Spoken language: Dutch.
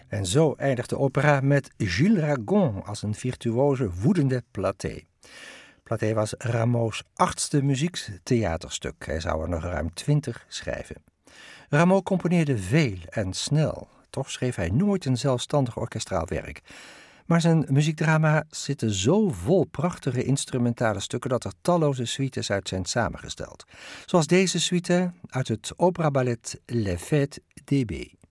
En zo eindigt de opera met Gilles Ragon als een virtuoze, woedende Platée. Platée was Rameau's 8e muziektheaterstuk. Hij zou er nog ruim 20 schrijven. Rameau componeerde veel en snel. Toch schreef hij nooit een zelfstandig orkestraal werk. Maar zijn muziekdrama zitten zo vol prachtige instrumentale stukken dat er talloze suites uit zijn samengesteld. Zoals deze suite uit het operaballet Les Fêtes d'Hébé.